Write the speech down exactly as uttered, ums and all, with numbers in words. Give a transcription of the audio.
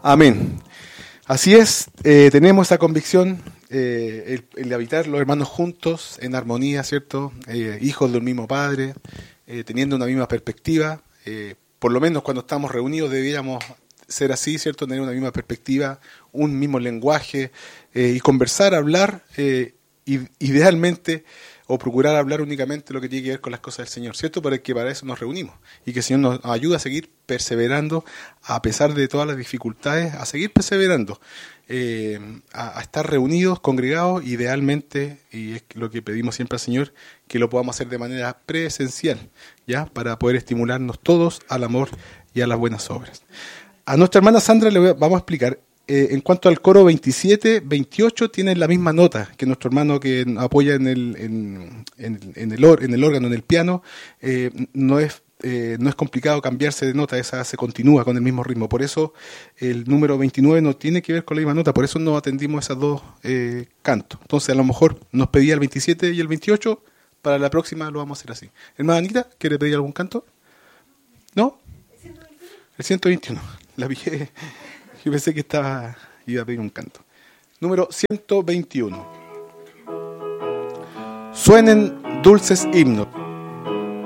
Amén. Así es, eh, tenemos esa convicción, eh, el, el habitar los hermanos juntos, en armonía, ¿cierto? Eh, hijos del mismo Padre, eh, teniendo una misma perspectiva. Eh, por lo menos cuando estamos reunidos deberíamos ser así, ¿cierto? Tener una misma perspectiva, un mismo lenguaje, eh, y conversar, hablar, eh, y, idealmente, o procurar hablar únicamente lo que tiene que ver con las cosas del Señor, ¿cierto? Porque para eso nos reunimos, y que el Señor nos ayude a seguir perseverando, a pesar de todas las dificultades, a seguir perseverando, eh, a, a estar reunidos, congregados, idealmente, y es lo que pedimos siempre al Señor, que lo podamos hacer de manera presencial, ¿ya? Para poder estimularnos todos al amor y a las buenas obras. A nuestra hermana Sandra le voy a, vamos a explicar. Eh, en cuanto al coro veintisiete, veintiocho tienen la misma nota que nuestro hermano que apoya en el, en, en, en el, or, en el órgano, en el piano. Eh, no es eh, no es complicado cambiarse de nota, esa se continúa con el mismo ritmo. Por eso el número veintinueve no tiene que ver con la misma nota, por eso no atendimos esos dos eh, cantos. Entonces a lo mejor nos pedía el veintisiete y el veintiocho, para la próxima lo vamos a hacer así. Hermana Anita, ¿quiere pedir algún canto? ¿No? El ciento veintiuno. La pillé. Yo pensé que estaba, iba a pedir un canto. Número ciento veintiuno. Suenen dulces himnos.